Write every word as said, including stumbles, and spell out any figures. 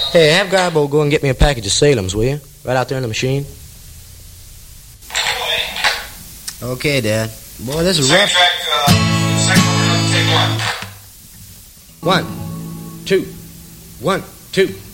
Hey, have Garbo go and get me a package of Salem's, will you? Right out there in the machine. Okay, Dad. Boy, this is Second rough. track, uh, second one, take one. One, two, one, two.